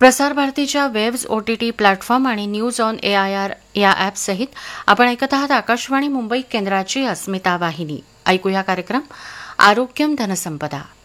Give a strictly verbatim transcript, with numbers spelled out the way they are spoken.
प्रसार भारतीच्या waves OTT platform आणि news on A I R या ॲपसहित आपण ऐकत आहात आकाशवाणी मुंबई केंद्राची अस्मिता वाहिनी. ऐकूया कार्यक्रम आरोग्यम धनसंपदा.